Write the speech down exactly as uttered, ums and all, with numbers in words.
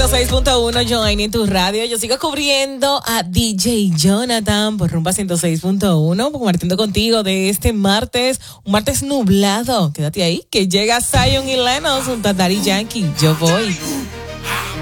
ciento seis punto uno, Joanny en tu radio. Yo sigo cubriendo a D J Jonathan por Rumba ciento seis punto uno, compartiendo contigo de este martes, un martes nublado. Quédate ahí, que llega Zion y Lennox junto a Daddy Yankee. Yo voy.